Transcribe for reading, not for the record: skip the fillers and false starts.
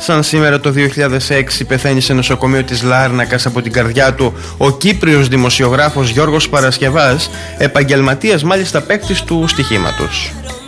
σαν σήμερα το 2006 πεθαίνει σε νοσοκομείο της Λάρνακας από την καρδιά του ο Κύπριος δημοσιογράφος Γιώργος Παρασκευάς, επαγγελματίας μάλιστα παίκτης του στοιχήματος.